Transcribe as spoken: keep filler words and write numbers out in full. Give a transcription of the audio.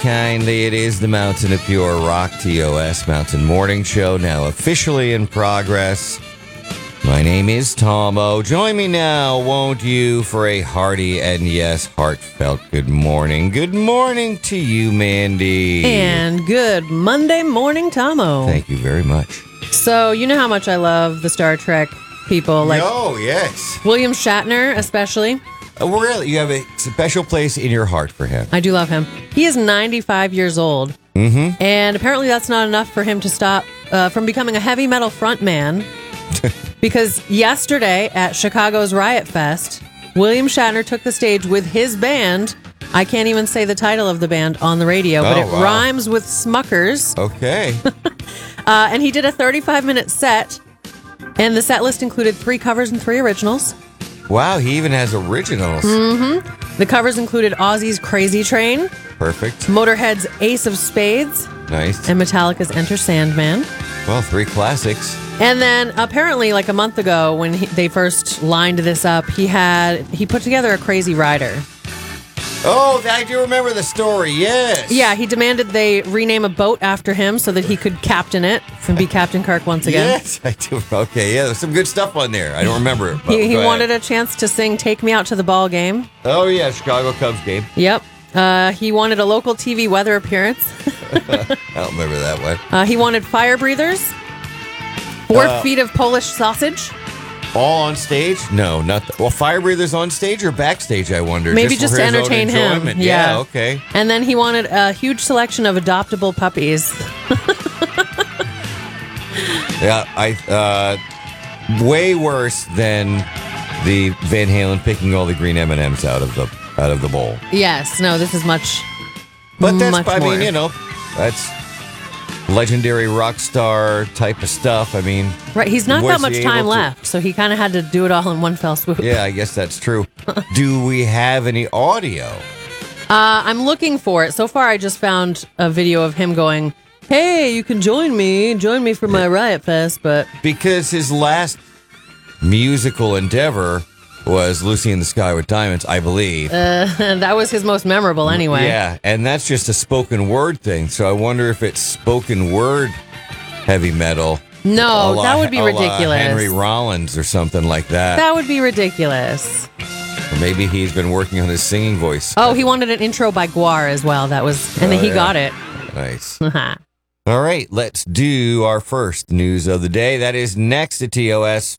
kindly. It is the Mountain of Pure Rock, T O S Mountain Morning Show, now officially in progress. My name is Tomo. Join me now, won't you, for a hearty and, yes, heartfelt good morning. Good morning to you, Mandy. And good Monday morning, Tomo. Thank you very much. So, you know how much I love the Star Trek people, like Oh, yes. William Shatner, especially. Uh, really, you have a special place in your heart for him. I do love him. He is ninety-five years old. Mm-hmm. And apparently that's not enough for him to stop uh, from becoming a heavy metal frontman. Because yesterday at Chicago's Riot Fest, William Shatner took the stage with his band. I can't even say the title of the band on the radio, but Oh, it wow. rhymes with Smuckers. Okay. Uh, and he did a thirty-five minute set, and the set list included three covers and three originals. Wow, he even has originals. Mm-hmm. The covers included Ozzy's Crazy Train, Perfect. Motorhead's Ace of Spades, Nice. and Metallica's Enter Sandman. Well, three classics. And then apparently, like a month ago, when he, they first lined this up, he had he put together a Crazy Rider. Oh, I do remember the story, yes. Yeah, he demanded they rename a boat after him so that he could captain it and be Captain Kirk once again. Yes, I do. Okay, yeah, there's some good stuff on there. I don't remember it. but He, he go ahead. wanted a chance to sing "Take Me Out to the Ball Game." Oh, yeah, Chicago Cubs game. Yep. Uh, he wanted a local T V weather appearance. I don't remember that one. Uh, he wanted fire breathers, four Uh, feet of Polish sausage, All on stage? No, not. The, well, Fire Breathers on stage or backstage, I wonder. maybe just, just for to his own entertain him. enjoyment. Yeah. Yeah, okay. And then he wanted a huge selection of adoptable puppies. Yeah, I. Uh, way worse than the Van Halen picking all the green M and M's out of the out of the bowl. Yes, no, this is much, But that's, much I more. mean, you know, that's legendary rock star type of stuff. I mean, Right, he's not was that much he time able to- left, so he kind of had to do it all in one fell swoop. yeah, I guess that's true. Do we have any audio? Uh, I'm looking for it. So far, I just found a video of him going, "Hey, you can join me, join me for my Riot Fest," but Because his last musical endeavor was Lucy in the Sky with Diamonds, I believe. uh, that was his most memorable anyway. Yeah, and that's just a spoken word thing. So I wonder if it's spoken word heavy metal. No, A la- that would be a la ridiculous. Henry Rollins or something like that. That would be ridiculous. Or maybe he's been working on his singing voice. Oh, he wanted an intro by Guar as well. That was, and then Oh, he yeah. got it. Nice. All right, let's do our first news of the day. That is next to T O S.